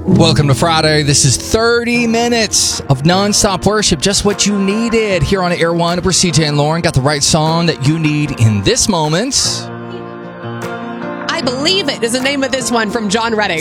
Welcome to Friday. This is 30 minutes of nonstop worship, just what you needed here on Air One. We're CJ and Lauren. Got the right song that you need in this moment. I Believe It is the name of this one from John Reddick.